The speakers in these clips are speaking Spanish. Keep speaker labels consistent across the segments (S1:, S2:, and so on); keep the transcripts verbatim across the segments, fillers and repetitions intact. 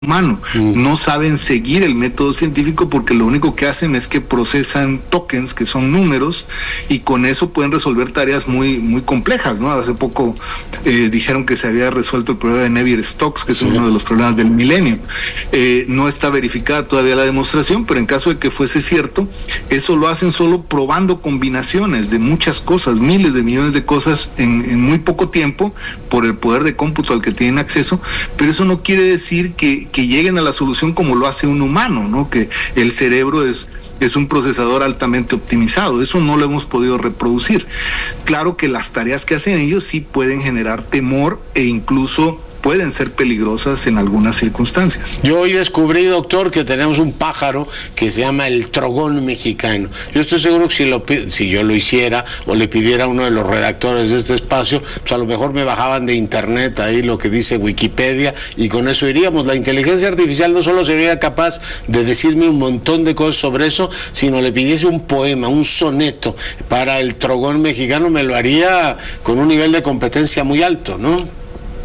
S1: humano. Mm. No saben seguir el método científico porque lo único que hacen es que procesan tokens, que son números, y con eso pueden resolver tareas muy muy complejas, ¿no? Hace poco eh, dijeron que se había resuelto el problema de Navier-Stokes, que sí. es uno de los problemas del milenio. Eh, no está verificada todavía la demostración, pero en caso de que fuese cierto, eso lo hacen solo probando combinaciones de muchas cosas, miles de millones de cosas en, en muy poco tiempo, por el poder de cómputo al que tienen acceso, pero eso no quiere decir que que lleguen a la solución como lo hace un humano, ¿no? Que el cerebro es, es un procesador altamente optimizado. Eso no lo hemos podido reproducir. Claro que las tareas que hacen ellos sí pueden generar temor e incluso pueden ser peligrosas en algunas circunstancias.
S2: Yo hoy descubrí, doctor, que tenemos un pájaro que se llama el trogón mexicano. Yo estoy seguro que si, lo, si yo lo hiciera o le pidiera a uno de los redactores de este espacio, pues a lo mejor me bajaban de internet ahí lo que dice Wikipedia y con eso iríamos. La inteligencia artificial no solo sería capaz de decirme un montón de cosas sobre eso, sino le pidiese un poema, un soneto para el trogón mexicano, me lo haría con un nivel de competencia muy alto, ¿no?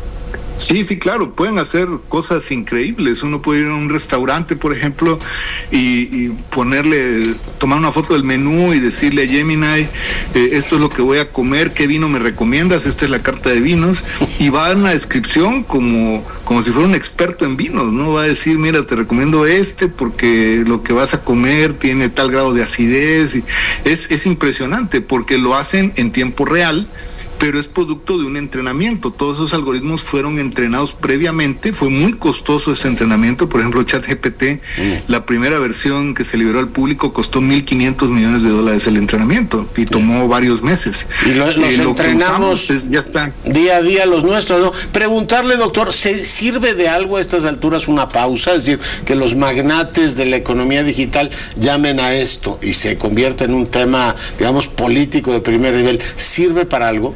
S1: Sí, sí, claro, pueden hacer cosas increíbles. Uno puede ir a un restaurante, por ejemplo, y, y ponerle, tomar una foto del menú y decirle a Gemini, eh, esto es lo que voy a comer, ¿qué vino me recomiendas? Esta es la carta de vinos, y va a dar una descripción como, como si fuera un experto en vinos, ¿no? Va a decir, mira, te recomiendo este porque lo que vas a comer tiene tal grado de acidez, y es, es impresionante porque lo hacen en tiempo real, pero es producto de un entrenamiento. Todos esos algoritmos fueron entrenados previamente, fue muy costoso ese entrenamiento. Por ejemplo, ChatGPT, mm. la primera versión que se liberó al público costó mil quinientos millones de dólares el entrenamiento y tomó sí. varios meses.
S2: Y lo, los eh, entrenamos
S1: es, ya está.
S2: día a día los nuestros, ¿no? Preguntarle, doctor, ¿se sirve de algo a estas alturas una pausa? Es decir, que los magnates de la economía digital llamen a esto y se convierta en un tema, digamos, político de primer nivel. ¿Sirve para algo?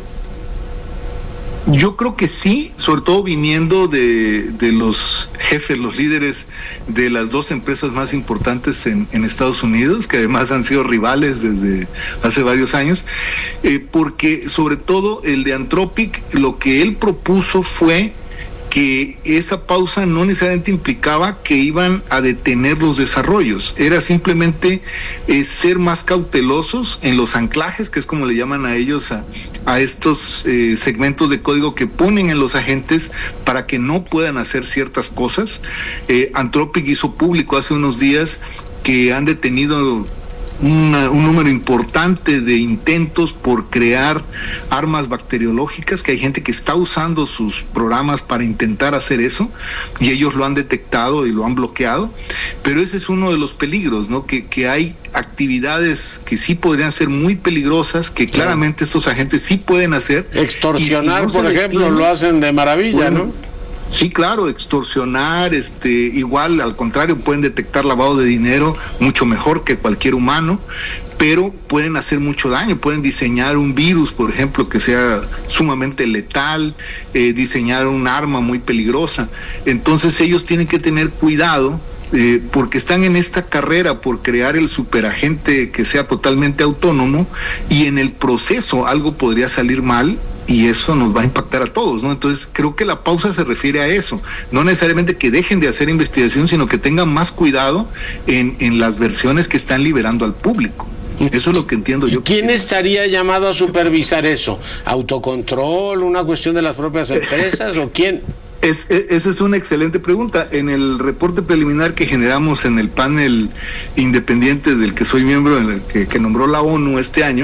S1: Yo creo que sí, sobre todo viniendo de, de los jefes, los líderes de las dos empresas más importantes en, en Estados Unidos, que además han sido rivales desde hace varios años, eh, porque sobre todo el de Anthropic, lo que él propuso fue que esa pausa no necesariamente implicaba que iban a detener los desarrollos, era simplemente eh, ser más cautelosos en los anclajes, que es como le llaman a ellos a, a estos eh, segmentos de código que ponen en los agentes para que no puedan hacer ciertas cosas. Eh, Anthropic hizo público hace unos días que han detenido Una, un número importante de intentos por crear armas bacteriológicas, que hay gente que está usando sus programas para intentar hacer eso y ellos lo han detectado y lo han bloqueado, pero ese es uno de los peligros, ¿no? Que, que hay actividades que sí podrían ser muy peligrosas, que claramente estos agentes sí pueden hacer.
S2: Extorsionar, si no por ejemplo, detiene, lo hacen de maravilla, bueno, ¿no?
S1: Sí, claro, extorsionar, este, igual, al contrario, pueden detectar lavado de dinero mucho mejor que cualquier humano, pero pueden hacer mucho daño, pueden diseñar un virus, por ejemplo, que sea sumamente letal, eh, diseñar un arma muy peligrosa. Entonces ellos tienen que tener cuidado, Eh, porque están en esta carrera por crear el superagente que sea totalmente autónomo, y en el proceso algo podría salir mal y eso nos va a impactar a todos, ¿no? Entonces creo que la pausa se refiere a eso, no necesariamente que dejen de hacer investigación, sino que tengan más cuidado en, en las versiones que están liberando al público. Eso es lo que entiendo yo.
S2: ¿Quién estaría llamado a supervisar eso? ¿Autocontrol, una cuestión de las propias empresas o quién?
S1: Es, es, esa es una excelente pregunta. En el reporte preliminar que generamos en el panel independiente del que soy miembro, en el que, que nombró la ONU este año,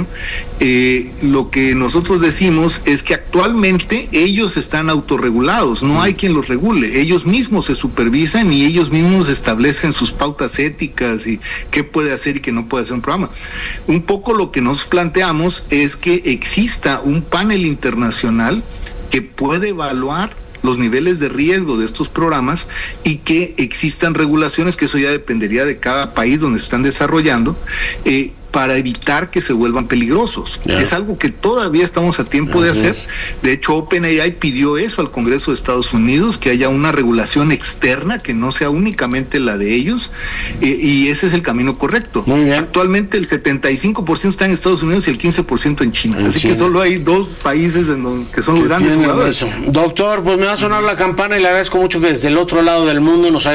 S1: eh, lo que nosotros decimos es que actualmente ellos están autorregulados, no hay quien los regule, ellos mismos se supervisan y ellos mismos establecen sus pautas éticas y qué puede hacer y qué no puede hacer un programa. Un poco lo que nos planteamos es que exista un panel internacional que puede evaluar los niveles de riesgo de estos programas y que existan regulaciones, que eso ya dependería de cada país donde están desarrollando, eh, para evitar que se vuelvan peligrosos.
S2: Yeah.
S1: Es algo que todavía estamos a tiempo
S2: Así
S1: de hacer.
S2: es.
S1: De hecho, OpenAI pidió eso al Congreso de Estados Unidos, que haya una regulación externa que no sea únicamente la de ellos, eh, y ese es el camino correcto.
S2: Muy bien.
S1: Actualmente el setenta y cinco por ciento está en Estados Unidos y el quince por ciento en China.
S2: En
S1: Así
S2: China.
S1: que solo hay dos países en donde, que son los
S2: Que
S1: grandes
S2: tienen
S1: jugadores.
S2: eso. Doctor, pues me va a sonar la campana y le agradezco mucho que desde el otro lado del mundo nos haya